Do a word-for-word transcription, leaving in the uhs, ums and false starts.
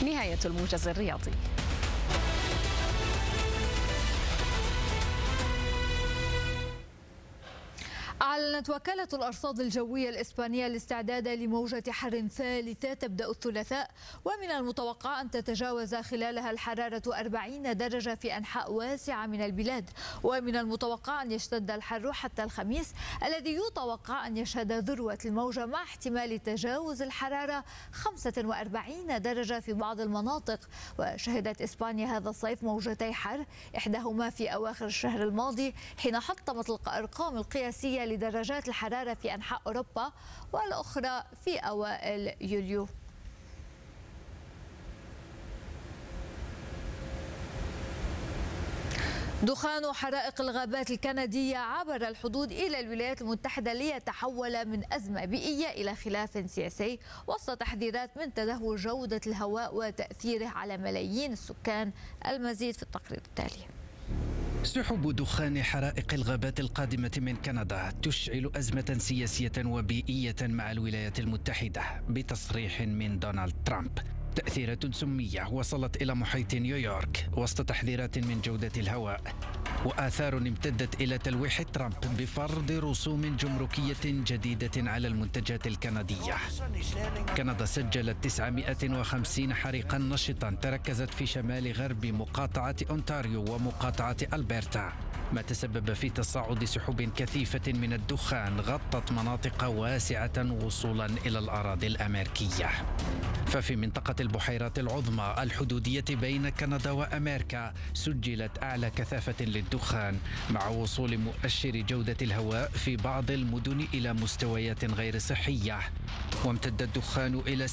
نهاية الموجز الرياضي. أعلنت وكالة الأرصاد الجوية الإسبانية الاستعداد لموجة حر ثالثة تبدأ الثلاثاء، ومن المتوقع أن تتجاوز خلالها الحرارة أربعين درجة في أنحاء واسعة من البلاد، ومن المتوقع أن يشتد الحر حتى الخميس الذي يتوقع أن يشهد ذروة الموجة مع احتمال تجاوز الحرارة خمسة وأربعين درجة في بعض المناطق. وشهدت إسبانيا هذا الصيف موجتي حر، إحداهما في أواخر الشهر الماضي حين حطمت الأرقام القياسية لدرجات الحرارة في أنحاء أوروبا، والأخرى في أوائل يوليو. دخان حرائق الغابات الكندية عبر الحدود إلى الولايات المتحدة ليتحول من أزمة بيئية إلى خلاف سياسي، وسط تحذيرات من تدهور جودة الهواء وتأثيره على ملايين السكان. المزيد في التقرير التالي. سحب دخان حرائق الغابات القادمة من كندا تشعل أزمة سياسية وبيئية مع الولايات المتحدة بتصريح من دونالد ترامب. تأثيرات سمية وصلت إلى محيط نيويورك وسط تحذيرات من جودة الهواء، وآثار امتدت إلى تلويح ترامب بفرض رسوم جمركية جديدة على المنتجات الكندية. كندا سجلت تسعمائة وخمسين حريقا نشطا تركزت في شمال غرب مقاطعة أونتاريو ومقاطعة ألبرتا، ما تسبب في تصاعد سحب كثيفة من الدخان غطت مناطق واسعة وصولا إلى الأراضي الأمريكية. ففي منطقة البحيرات العظمى الحدودية بين كندا وأمريكا سجلت أعلى كثافة للدخان، مع وصول مؤشر جودة الهواء في بعض المدن إلى مستويات غير صحية. وامتد الدخان إلى